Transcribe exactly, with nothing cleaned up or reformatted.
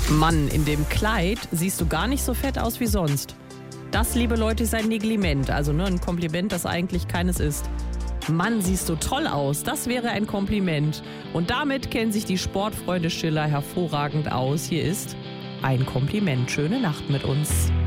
Mann, in dem Kleid siehst du gar nicht so fett aus wie sonst. Das, liebe Leute, ist ein Negliment, also ne, ein Kompliment, das eigentlich keines ist. Mann, siehst du toll aus, das wäre ein Kompliment. Und damit kennen sich die Sportfreunde Schiller hervorragend aus. Hier ist ein Kompliment. Schöne Nacht mit uns.